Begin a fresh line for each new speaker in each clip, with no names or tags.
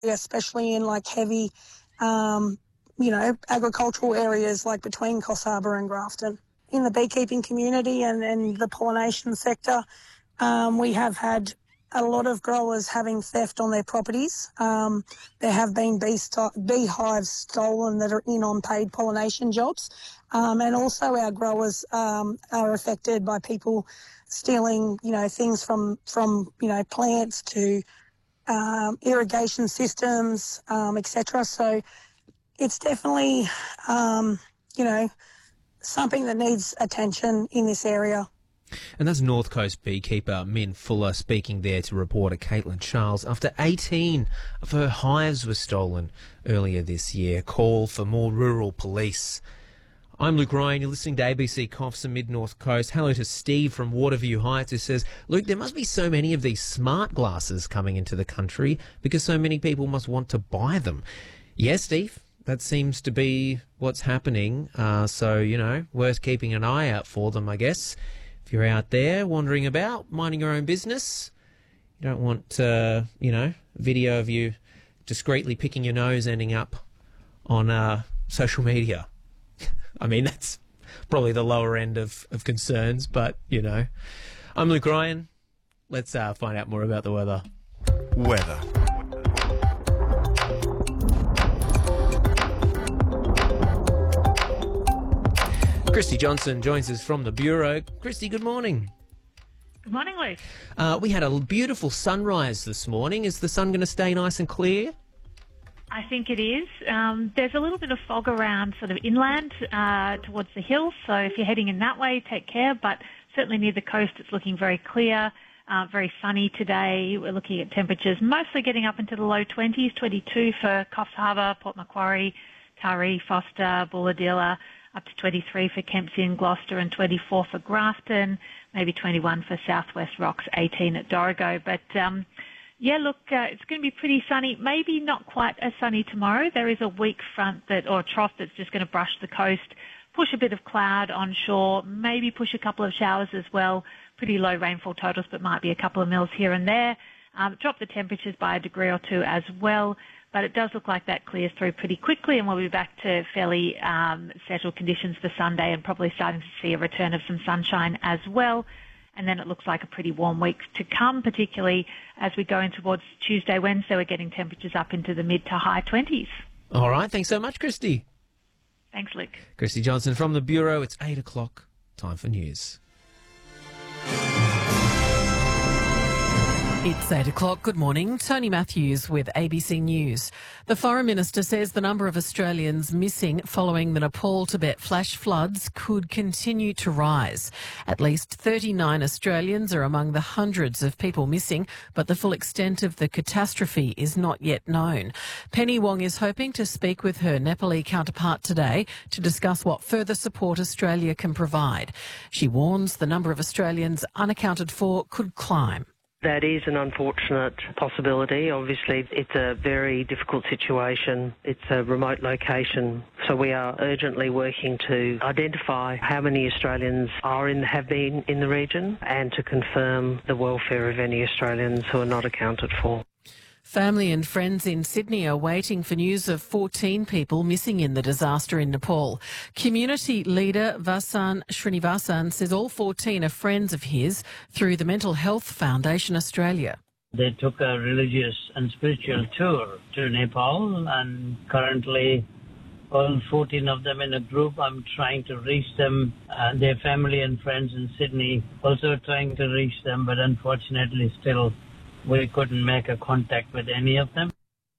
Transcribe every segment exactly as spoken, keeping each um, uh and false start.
especially in like heavy, um, you know, agricultural areas like between Coffs Harbour and Grafton. In the beekeeping community and, and the pollination sector, um, we have had a lot of growers having theft on their properties. Um, there have been bee st- beehives stolen that are in on paid pollination jobs. Um, and also our growers um, are affected by people stealing, you know, things from, from you know, plants to um, irrigation systems, um, et cetera. So it's definitely, um, you know, something that needs attention in this area.
And that's North Coast beekeeper Min Fuller speaking there to reporter Caitlin Charles after eighteen of her hives were stolen earlier this year. Call for more rural police. I'm Luke Ryan, you're listening to A B C Coffs and Mid-North Coast. Hello to Steve from Waterview Heights who says, Luke, there must be so many of these smart glasses coming into the country because so many people must want to buy them. Yes, Steve, that seems to be what's happening. Uh, so, you know, worth keeping an eye out for them, I guess. If you're out there wandering about, minding your own business, you don't want, uh, you know, video of you discreetly picking your nose ending up on uh, social media. I mean, that's probably the lower end of, of concerns, but, you know. I'm Luke Ryan. Let's uh, find out more about the weather.
Weather.
Christy Johnson joins us from the Bureau. Christy, good morning.
Good morning, Luke.
Uh, we had a beautiful sunrise this morning. Is the sun going to stay nice and clear?
I think it is. Um, there's a little bit of fog around sort of inland uh, towards the hills, so if you're heading in that way, take care. But certainly near the coast, it's looking very clear, uh, very sunny today. We're looking at temperatures mostly getting up into the low twenties, twenty-two for Coffs Harbour, Port Macquarie, Taree, Foster, Bulahdelah, up to twenty-three for Kempsey, Gloucester, and twenty-four for Grafton, maybe twenty-one for Southwest Rocks, eighteen at Dorrigo. But, um, yeah, look, uh, it's going to be pretty sunny, maybe not quite as sunny tomorrow. There is a weak front that, or a trough that's just going to brush the coast, push a bit of cloud onshore, maybe push a couple of showers as well. Pretty low rainfall totals, but might be a couple of mils here and there. Um, drop the temperatures by a degree or two as well. But it does look like that clears through pretty quickly, and we'll be back to fairly um, settled conditions for Sunday and probably starting to see a return of some sunshine as well. And then it looks like a pretty warm week to come, particularly as we go in towards Tuesday, Wednesday. We're getting temperatures up into the mid to high twenties.
All right. Thanks so much, Christy.
Thanks, Luke.
Christy Johnson from the Bureau. It's eight o'clock. Time for news.
It's eight o'clock. Good morning. Tony Matthews with A B C News. The Foreign Minister says the number of Australians missing following the Nepal-Tibet flash floods could continue to rise. At least thirty-nine Australians are among the hundreds of people missing, but the full extent of the catastrophe is not yet known. Penny Wong is hoping to speak with her Nepali counterpart today to discuss what further support Australia can provide. She warns the number of Australians unaccounted for could climb.
That is an unfortunate possibility. Obviously, it's a very difficult situation. It's a remote location. So we are urgently working to identify how many Australians are in, have been in the region and to confirm the welfare of any Australians who are not accounted for.
Family and friends in Sydney are waiting for news of fourteen people missing in the disaster in Nepal. Community leader Vasan Srinivasan says all fourteen are friends of his through the Mental Health Foundation Australia.
They took a religious and spiritual tour to Nepal, and currently all fourteen of them in a group. I'm trying to reach them, and their family and friends in Sydney also trying to reach them, but unfortunately still we couldn't make a contact with any of them.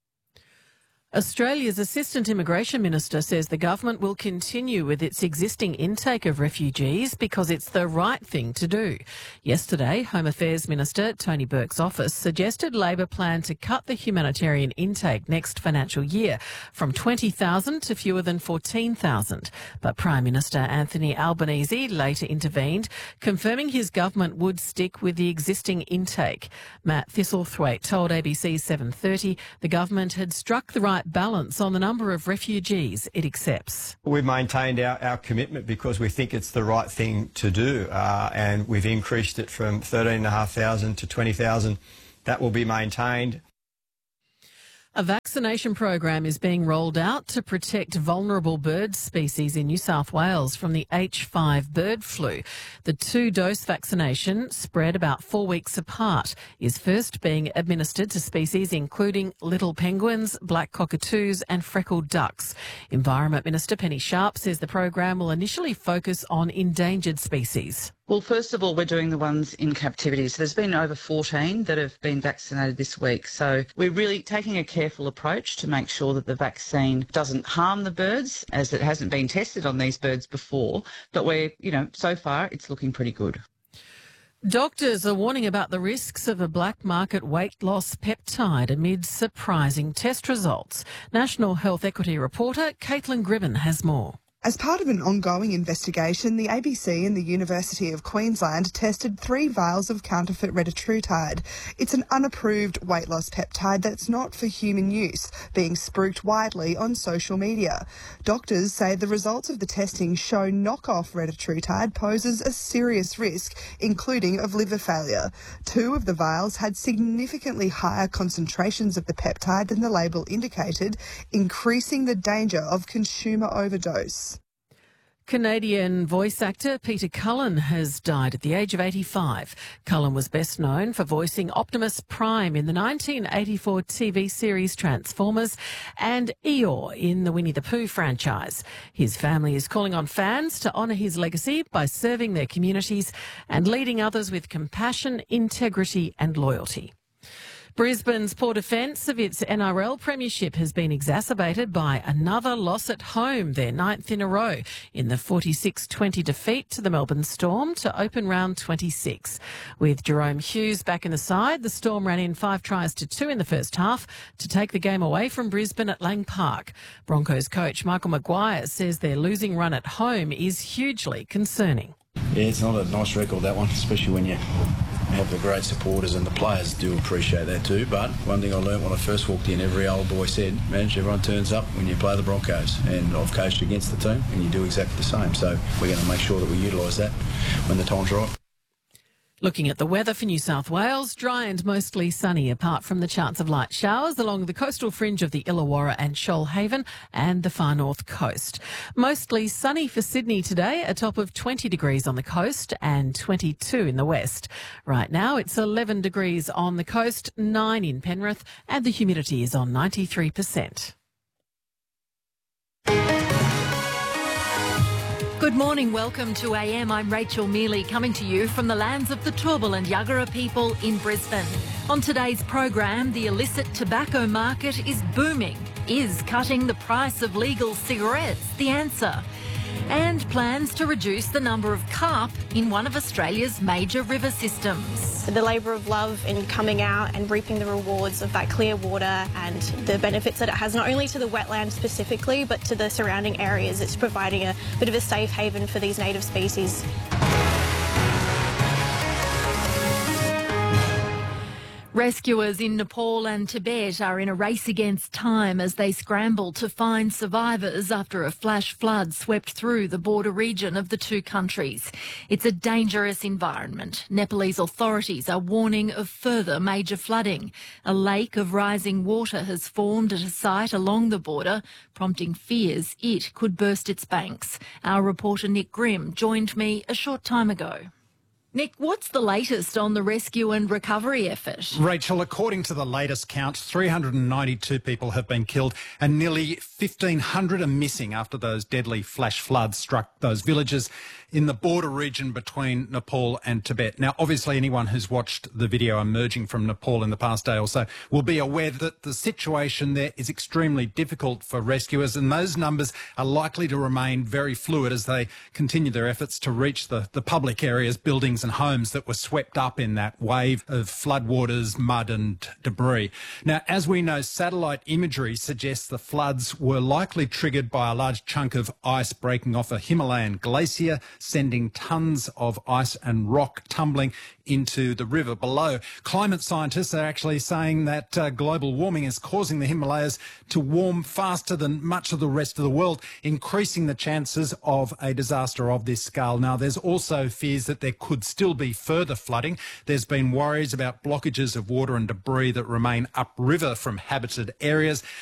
Australia's Assistant Immigration Minister says the government will continue with its existing intake of refugees because it's the right thing to do. Yesterday, Home Affairs Minister Tony Burke's office suggested Labor plan to cut the humanitarian intake next financial year from twenty thousand to fewer than fourteen thousand. But Prime Minister Anthony Albanese later intervened, confirming his government would stick with the existing intake. Matt Thistlethwaite told A B C seven thirty the government had struck the right balance on the number of refugees it accepts.
We've maintained our, our commitment because we think it's the right thing to do, uh, and we've increased it from thirteen thousand five hundred to twenty thousand. That will be maintained.
A vaccination program is being rolled out to protect vulnerable bird species in New South Wales from the H five bird flu. The two-dose vaccination, spread about four weeks apart, is first being administered to species including little penguins, black cockatoos and freckled ducks. Environment Minister Penny Sharp says the program will initially focus on endangered species.
Well, first of all, we're doing the ones in captivity. So there's been over fourteen that have been vaccinated this week. So we're really taking a careful approach to make sure that the vaccine doesn't harm the birds, as it hasn't been tested on these birds before. But we're, you know, so far it's looking pretty good.
Doctors are warning about the risks of a black market weight loss peptide amid surprising test results. National Health Equity reporter Caitlin Gribben has more.
As part of an ongoing investigation, the A B C and the University of Queensland tested three vials of counterfeit retatrutide. It's an unapproved weight loss peptide that's not for human use, being spruiked widely on social media. Doctors say the results of the testing show knockoff retatrutide poses a serious risk, including of liver failure. Two of the vials had significantly higher concentrations of the peptide than the label indicated, increasing the danger of consumer overdose.
Canadian voice actor Peter Cullen has died at the age of eighty-five. Cullen was best known for voicing Optimus Prime in the nineteen eighty-four T V series Transformers and Eeyore in the Winnie the Pooh franchise. His family is calling on fans to honour his legacy by serving their communities and leading others with compassion, integrity and loyalty. Brisbane's poor defence of its N R L premiership has been exacerbated by another loss at home, their ninth in a row, in the forty-six twenty defeat to the Melbourne Storm to open round twenty-six. With Jerome Hughes back in the side, the Storm ran in five tries to two in the first half to take the game away from Brisbane at Lang Park. Broncos coach Michael Maguire says their losing run at home is hugely concerning.
Yeah, it's not a nice record, that one, especially when you have the great supporters, and the players do appreciate that too. But one thing I learnt when I first walked in, every old boy said, man, everyone turns up when you play the Broncos, and I've coached against the team and you do exactly the same. So we're going to make sure that we utilise that when the time's right.
Looking at the weather for New South Wales, dry and mostly sunny apart from the chance of light showers along the coastal fringe of the Illawarra and Shoalhaven and the far north coast. Mostly sunny for Sydney today, a top of twenty degrees on the coast and twenty-two in the west. Right now it's eleven degrees on the coast, nine in Penrith, and the humidity is on ninety-three percent.
Good morning, welcome to A M. I'm Rachel Mealy, coming to you from the lands of the Turrbal and Yagara people in Brisbane. On today's program, the illicit tobacco market is booming. Is cutting the price of legal cigarettes the answer? And plans to reduce the number of carp in one of Australia's major river systems.
The labour of love in coming out and reaping the rewards of that clear water and the benefits that it has not only to the wetland specifically but to the surrounding areas. It's providing a bit of a safe haven for these native species.
Rescuers in Nepal and Tibet are in a race against time as they scramble to find survivors after a flash flood swept through the border region of the two countries. It's a dangerous environment. Nepalese authorities are warning of further major flooding. A lake of rising water has formed at a site along the border, prompting fears it could burst its banks. Our reporter Nick Grimm joined me a short time ago. Nick, what's the latest on the rescue and recovery effort?
Rachel, according to the latest count, three hundred ninety-two people have been killed and nearly fifteen hundred are missing after those deadly flash floods struck those villages in the border region between Nepal and Tibet. Now, obviously, anyone who's watched the video emerging from Nepal in the past day or so will be aware that the situation there is extremely difficult for rescuers, and those numbers are likely to remain very fluid as they continue their efforts to reach the, the public areas, buildings and homes that were swept up in that wave of floodwaters, mud and debris. Now, as we know, satellite imagery suggests the floods were likely triggered by a large chunk of ice breaking off a Himalayan glacier, sending tons of ice and rock tumbling into the river below. Climate scientists are actually saying that uh, global warming is causing the Himalayas to warm faster than much of the rest of the world, increasing the chances of a disaster of this scale. Now, there's also fears that there could still be further flooding. There's been worries about blockages of water and debris that remain upriver from habited areas.